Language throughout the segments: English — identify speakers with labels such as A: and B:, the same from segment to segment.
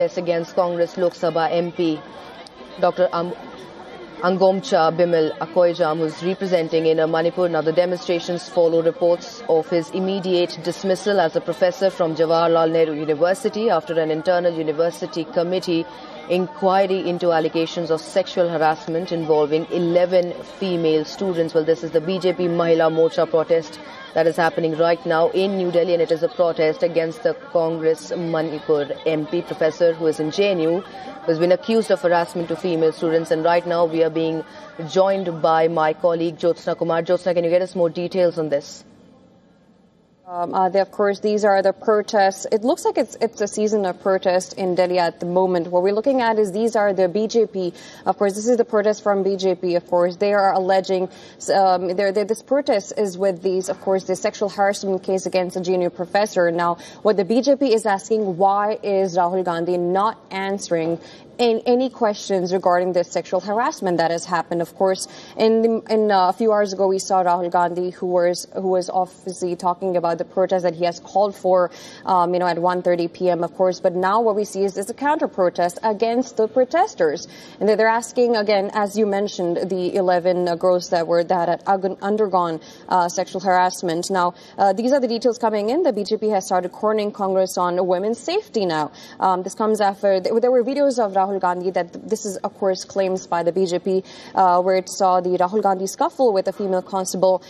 A: Against Congress Lok Sabha MP Dr. Angomcha Bimal Akoijam, who is representing in Manipur. Now the demonstrations follow reports of his immediate dismissal as a professor from Jawaharlal Nehru University after an internal university committee inquiry into allegations of sexual harassment involving 11 female students. Well, this is the BJP Mahila Morcha protest that is happening right now in New Delhi, and it is a protest against the Congress Manipur MP professor who is in JNU, who has been accused of harassment to female students. And right now we are being joined by my colleague Jyotsna Kumar. Jyotsna, can you get us more details on this?
B: Of course, these are the protests. It looks like it's a season of protest in Delhi at the moment. What we're looking at is these are the BJP. Of course, this is the protest from BJP. Of course, they are alleging this protest is with these, of course, the sexual harassment case against a JNU professor. Now, what the BJP is asking, why is Rahul Gandhi not answering any questions regarding this sexual harassment that has happened? Of course, in a few hours ago, we saw Rahul Gandhi, who was obviously talking about the protest that he has called for, at 1:30 p.m. Of course. But now what we see is a counter protest against the protesters, and they're asking again, as you mentioned, the 11 girls that had undergone sexual harassment. Now, these are the details coming in. The BJP has started cornering Congress on women's safety now. This comes after there were videos of Rahul Gandhi that this is, of course, claims by the BJP, where it saw the Rahul Gandhi scuffle with a female constable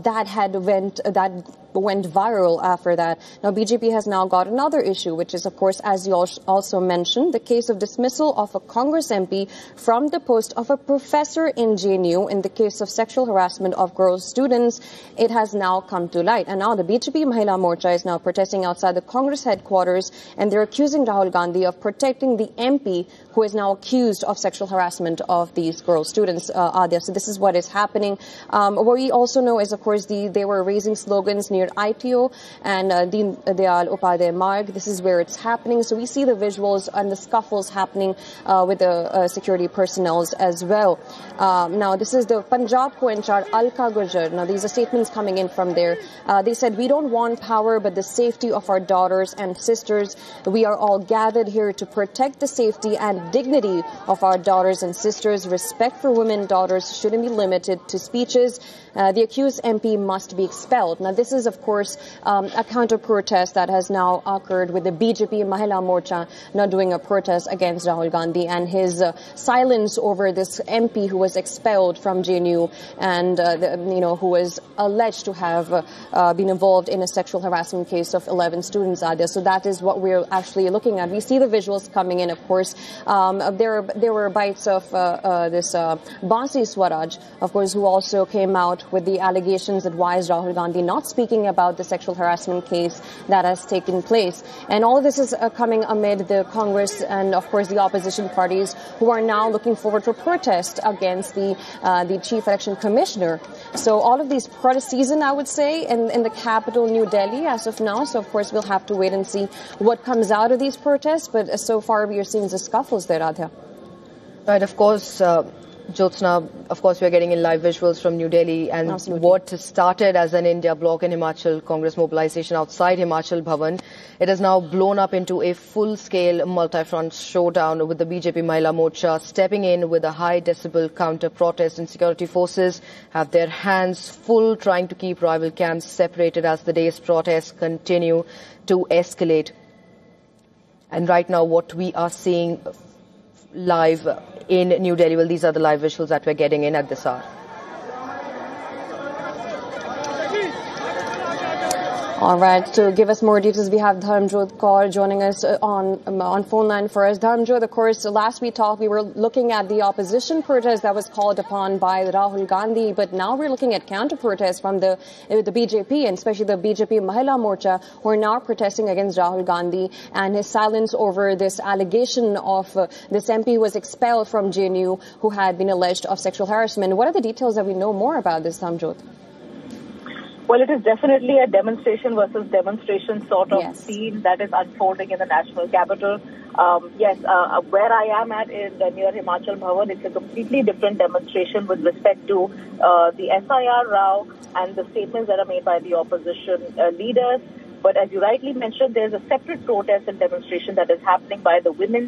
B: that went viral after that. Now, BJP has now got another issue, which is, of course, as you also mentioned, the case of dismissal of a Congress MP from the post of a professor in JNU in the case of sexual harassment of girl students. It has now come to light. And now the BJP Mahila Morcha is now protesting outside the Congress headquarters, and they're accusing Rahul Gandhi of protecting the MP who is now accused of sexual harassment of these girl students. So this is what is happening. What we also know is, of course, they were raising slogans near ITO and Deen Dayal Upadhyay Marg. This is where it's happening. So we see the visuals and the scuffles happening with the security personnel as well. Now, this is the Punjab co-in-charge Alka Gurjar. Now, these are statements coming in from there. They said, "We don't want power, but the safety of our daughters and sisters. We are all gathered here to protect the safety and dignity of our daughters and sisters. Respect for women daughters shouldn't be limited to speeches. The accused MP must be expelled." Now, this is, of course, a counter-protest that has now occurred with the BJP Mahila Morcha now doing a protest against Rahul Gandhi and his silence over this MP who was expelled from JNU and, who was alleged to have been involved in a sexual harassment case of 11 students out there. So that is what we're actually looking at. We see the visuals coming in, of course. There were bites of this Bansi Swaraj, of course, who also came out with the allegations that why is Rahul Gandhi not speaking about the sexual harassment case that has taken place. And all of this is coming amid the Congress and, of course, the opposition parties who are now looking forward to protest against the Chief Election Commissioner. So all of these protest season, I would say, in the capital, New Delhi, as of now. So, of course, we'll have to wait and see what comes out of these protests. But so far, we are seeing the scuffles there, Radha.
A: Right, of course, Jyotsna, of course, we are getting in live visuals from New Delhi, and Absolutely. What started as an India bloc in Himachal Congress mobilization outside Himachal Bhavan, it has now blown up into a full-scale multi-front showdown with the BJP Mahila Morcha stepping in with a high-decibel counter-protest, and security forces have their hands full trying to keep rival camps separated as the day's protests continue to escalate. And right now, what we are seeing live in New Delhi, well, these are the live visuals that we're getting in at this hour.
B: All right, to give us more details, we have Dharmjot Kaur joining us on phone line for us. Dharmjot, of course, last we talked, we were looking at the opposition protest that was called upon by Rahul Gandhi, but now we're looking at counter-protests from the BJP, and especially the BJP Mahila Morcha, who are now protesting against Rahul Gandhi and his silence over this allegation of this MP who was expelled from JNU who had been alleged of sexual harassment. What are the details that we know more about this, Dharmjot?
C: Well, it is definitely a demonstration versus demonstration sort of scene that is unfolding in the national capital. Where I am at is near Himachal Bhavan. It's a completely different demonstration with respect to the SIR row and the statements that are made by the opposition leaders. But as you rightly mentioned, there's a separate protest and demonstration that is happening by the women